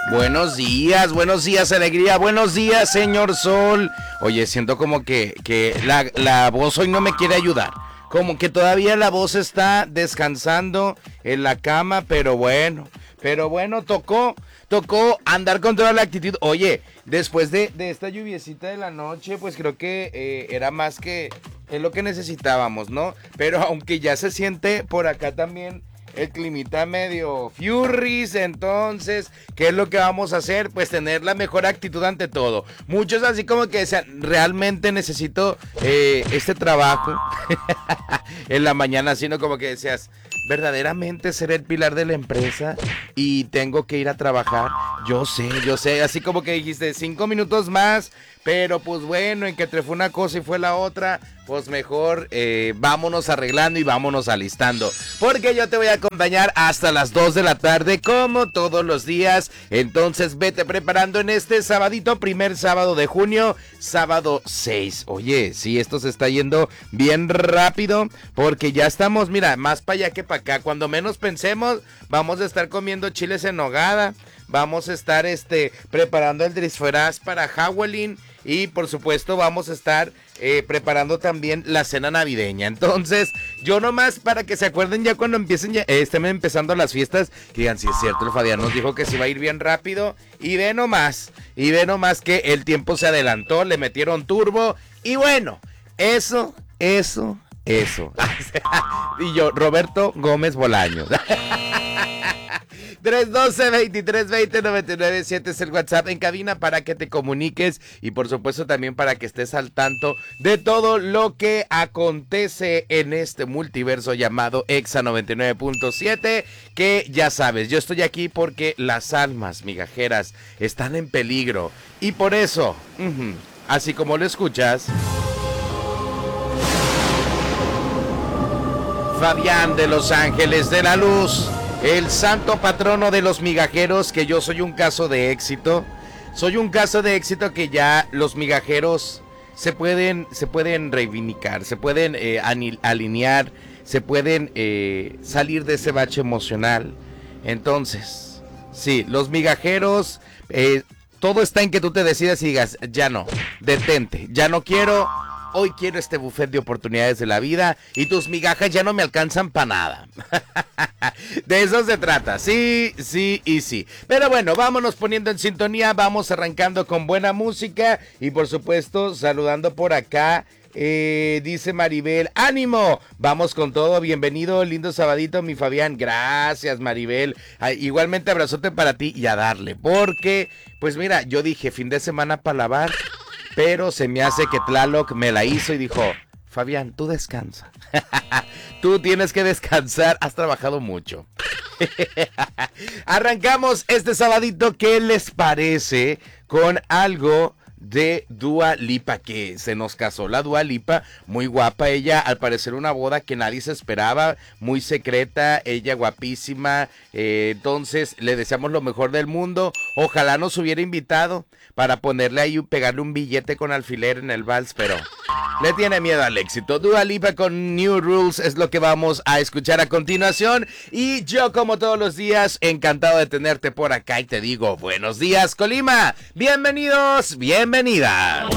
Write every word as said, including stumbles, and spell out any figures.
Buenos días, buenos días, alegría, buenos días, señor Sol. Oye, siento como que, que la, la voz hoy no me quiere ayudar. Como que todavía la voz está descansando en la cama, pero bueno, pero bueno, tocó, tocó andar con toda la actitud. Oye, después de, de esta lluviecita de la noche, pues creo que eh, era más que es lo que necesitábamos, ¿no? Pero aunque ya se siente por acá también el climita medio furries, entonces, ¿qué es lo que vamos a hacer? Pues tener la mejor actitud ante todo. Muchos así como que decían, realmente necesito eh, este trabajo en la mañana, sino como que decías, verdaderamente ser el pilar de la empresa y tengo que ir a trabajar. Yo sé, yo sé, así como que dijiste, cinco minutos más, pero pues bueno, en que entre fue una cosa y fue la otra, pues mejor eh, vámonos arreglando y vámonos alistando, porque yo te voy a acompañar hasta las dos de la tarde, como todos los días. Entonces vete preparando en este sabadito, primer sábado de junio, sábado seis. Oye, sí, esto se está yendo bien rápido, porque ya estamos, mira, más para allá que para acá. Cuando menos pensemos, vamos a estar comiendo chiles en nogada, vamos a estar este, preparando el disfraz para Halloween y por supuesto vamos a estar eh, preparando también la cena navideña. Entonces, yo nomás para que se acuerden ya cuando empiecen, ya, eh, estén empezando las fiestas, que digan, sí es cierto, el Fabián nos dijo que se iba a ir bien rápido y ve nomás, y ve nomás que el tiempo se adelantó, le metieron turbo y bueno, eso, eso, eso. Y yo, Roberto Gómez Bolaños. tres doce, veintitrés veinte, noventa y nueve siete es el WhatsApp en cabina para que te comuniques y por supuesto también para que estés al tanto de todo lo que acontece en este multiverso llamado Exa noventa y nueve punto siete, que ya sabes, yo estoy aquí porque las almas migajeras están en peligro y por eso, uh-huh, así como lo escuchas, Fabián de Los Ángeles de la Luz, el santo patrono de los migajeros, que yo soy un caso de éxito. Soy un caso de éxito que ya los migajeros se pueden, se pueden reivindicar, se pueden eh, alinear, se pueden eh, salir de ese bache emocional. Entonces, sí, los migajeros, eh, todo está en que tú te decidas y digas, ya no, detente, ya no quiero. Hoy quiero este buffet de oportunidades de la vida y tus migajas ya no me alcanzan para nada. De eso se trata, sí, sí y sí. Pero bueno, vámonos poniendo en sintonía, vamos arrancando con buena música y por supuesto saludando por acá. Eh, dice Maribel, ánimo, vamos con todo, bienvenido, lindo sabadito mi Fabián, gracias Maribel, ah, igualmente abrazote para ti y a darle, porque pues mira, yo dije fin de semana para lavar, pero se me hace que Tlaloc me la hizo y dijo, Fabián, tú descansa. Tú tienes que descansar, has trabajado mucho. Arrancamos este sabadito, ¿qué les parece? Con algo de Dua Lipa, que se nos casó la Dua Lipa, muy guapa ella, al parecer una boda que nadie se esperaba, muy secreta, ella guapísima, eh, entonces le deseamos lo mejor del mundo, ojalá nos hubiera invitado para ponerle ahí, pegarle un billete con alfiler en el vals, pero le tiene miedo al éxito. Dua Lipa con New Rules es lo que vamos a escuchar a continuación, y yo como todos los días, encantado de tenerte por acá y te digo, buenos días Colima, bienvenidos, bienvenidas.